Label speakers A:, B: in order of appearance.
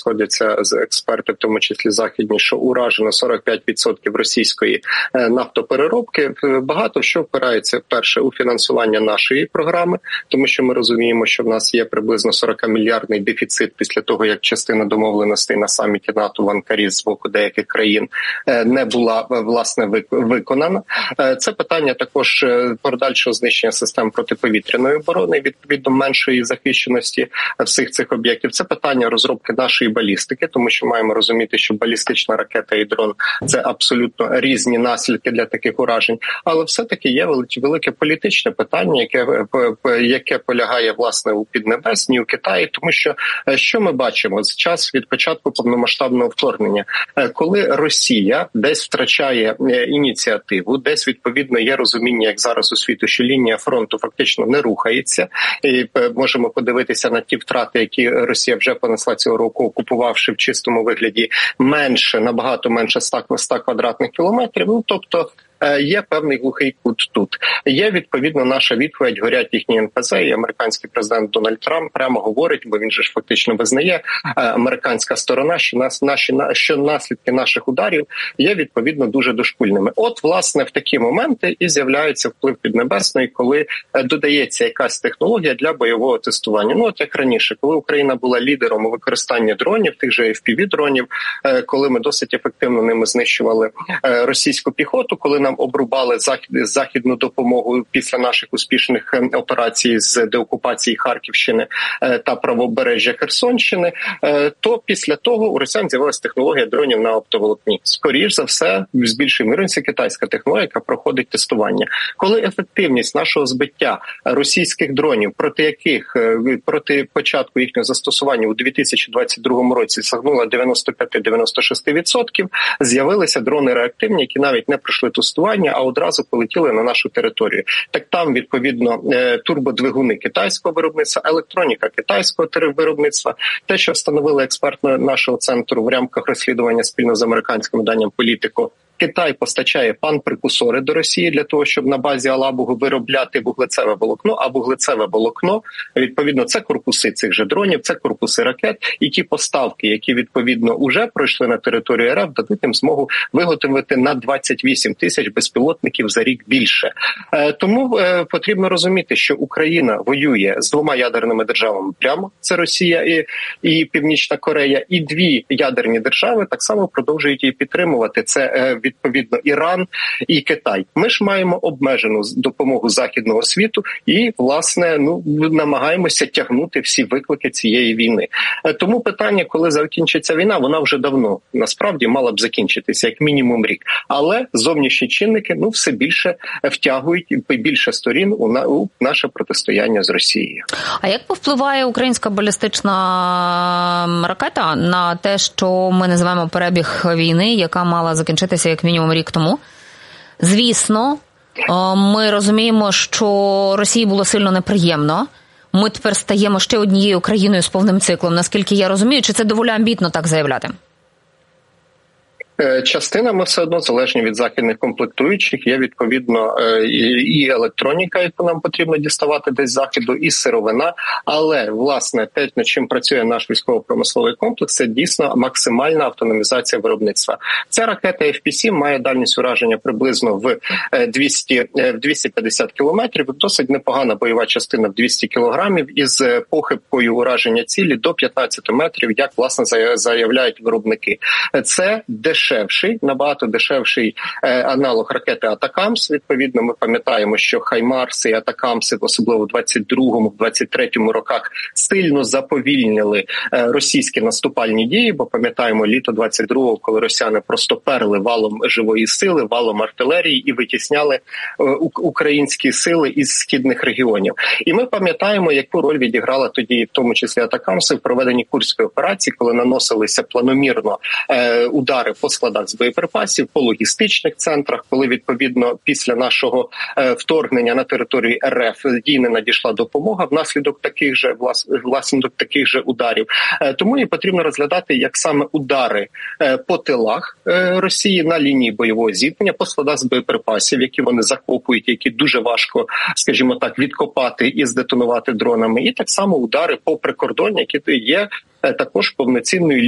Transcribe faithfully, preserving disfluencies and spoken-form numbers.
A: сходяться з експерти, в тому числі західні, що уражено сорок п'ять відсотків російської нафтопереробки. Багато що впирається, перше, у фінансування нашої програми, тому що ми розуміємо, що в нас є приблизно сорокамільярдний дефіцит після того, як частина домовленостей на саміті НАТО в Анкарі з боку деяких країн не була, власне, виконана. Це питання також подальшого знищення систем протиповітряної оборони, відповідно меншої захищеності всіх цих об'єктів. Це питання розробки нашої балістики, тому що маємо розуміти, що балістична ракета і дрон – це абсолютно різні наслідки для таких уражень. Але все-таки є велике політичне питання, яке, яке полягає, власне, у Піднебесній, у Китаї, тому що що ми бачимо з час від початку повномасштабного вторгнення, коли Росія десь втрачає ініціативу, десь, відповідно, є розуміння, як зараз у світу, що лінія фронту фактично не рухається, і можемо подивитися на ті втрати, які Росія вже понесла цього року, окупувавши в чистому вигляді менше, набагато менше ста квадратних кілометрів. Ну, тобто є певний глухий кут тут. Є, відповідно, наша відповідь, горять їхні ен пе зет, і американський президент Дональд Трамп прямо говорить, бо він же ж фактично визнає, американська сторона, що, нас, наші, що наслідки наших ударів є, відповідно, дуже дошкульними. От, власне, в такі моменти і з'являється вплив Піднебесної, коли додається якась технологія для бойового тестування. Ну, от як раніше, коли Україна була лідером у використанні дронів, тих же еф пі ві-дронів, коли ми досить ефективно ними знищували російську піхоту, коли нам обрубали західну допомогу після наших успішних операцій з деокупації Харківщини та правобережжя Херсонщини, то після того у росіян з'явилася технологія дронів на оптоволокні. Скоріш за все, з більшою мірою це китайська технологія, яка проходить тестування. Коли ефективність нашого збиття російських дронів, проти яких проти початку їхнього застосування у дві тисячі двадцять другому році сягнула дев'яносто п'ять - дев'яносто шість відсотків, з'явилися дрони реактивні, які навіть не пройшли тестування, а одразу полетіли на нашу територію. Так там, відповідно, турбодвигуни китайського виробництва, електроніка китайського виробництва. Те, що встановили експерти нашого центру в рамках розслідування спільно з американським виданням «Політико», Китай постачає пан-прекурсори до Росії для того, щоб на базі Алабугу виробляти вуглецеве волокно, а вуглецеве волокно, відповідно, це корпуси цих же дронів, це корпуси ракет, і ті поставки, які, відповідно, уже пройшли на територію РФ, дадуть їм змогу виготовити на двадцять вісім тисяч безпілотників за рік більше. Тому потрібно розуміти, що Україна воює з двома ядерними державами прямо, це Росія і, і Північна Корея, і дві ядерні держави так само продовжують її підтримувати. Це відповідно Іран і Китай. Ми ж маємо обмежену допомогу західного світу і, власне, ну намагаємося тягнути всі виклики цієї війни. Тому питання, коли закінчиться війна, вона вже давно насправді мала б закінчитися, як мінімум рік. Але зовнішні чинники ну все більше втягують більше сторін у, на, у наше протистояння з Росією.
B: А як повпливає українська балістична ракета на те, що ми називаємо перебіг війни, яка мала закінчитися як мінімум рік тому? Звісно, ми розуміємо, що Росії було сильно неприємно. Ми тепер стаємо ще однією країною з повним циклом, наскільки я розумію. Чи це доволі амбітно так заявляти?
A: Частина ми все одно залежні від західних комплектуючих. Є, відповідно, і електроніка, яку нам потрібно діставати десь з заходу, і сировина. Але, власне, те, над чим працює наш військово-промисловий комплекс, це дійсно максимальна автономізація виробництва. Ця ракета еф пі сім має дальність ураження приблизно в двісті, в двісті п'ятдесят кілометрів. Досить непогана бойова частина в двісті кілограмів із похибкою ураження цілі до п'ятнадцяти метрів, як, власне, заявляють виробники. Це дешевше. Дешевший, набагато дешевший е, аналог ракети Атакамс. Відповідно, ми пам'ятаємо, що Хаймарси і Атакамси, особливо в двадцять другому - двадцять третьому роках, сильно заповільнили е, російські наступальні дії, бо пам'ятаємо літо двадцять другого, коли росіяни просто перли валом живої сили, валом артилерії і витісняли е, українські сили із східних регіонів. І ми пам'ятаємо, яку роль відіграла тоді, в тому числі Атакамси, в проведенні Курської операції, коли наносилися планомірно е, удари по складах з боєприпасів, по логістичних центрах, коли, відповідно, після нашого е, вторгнення на територію РФ їй не надійшла допомога внаслідок таких же, влас, внаслідок таких же ударів. Е, тому і потрібно розглядати, як саме удари е, по тилах е, Росії на лінії бойового зіткнення, по складах з боєприпасів, які вони закопують, які дуже важко, скажімо так, відкопати і здетонувати дронами, і так само удари по прикордонні, які є е, також повноцінною